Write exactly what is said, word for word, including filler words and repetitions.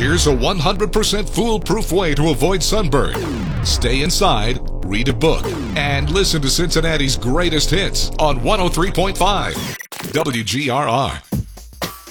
Here's a one hundred percent foolproof way to avoid sunburn. Stay inside, read a book, and listen to Cincinnati's greatest hits on one oh three point five W G R R.